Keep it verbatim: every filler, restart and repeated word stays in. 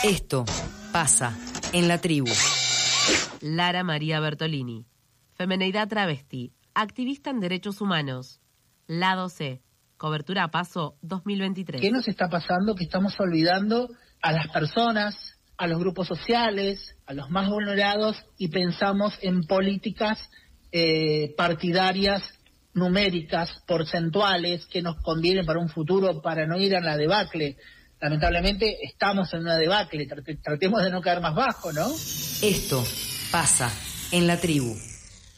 Esto pasa en la tribu. Lara María Bertolini, femeneidad travesti, activista en derechos humanos. Lado C, cobertura a paso dos mil veintitrés. ¿Qué nos está pasando? Que estamos olvidando a las personas, a los grupos sociales, a los más vulnerados, y pensamos en políticas eh, partidarias, numéricas, porcentuales, que nos convienen para un futuro, para no ir a la debacle. Lamentablemente estamos en una debacle, tratemos de no caer más bajo, ¿no? Esto pasa en la tribu.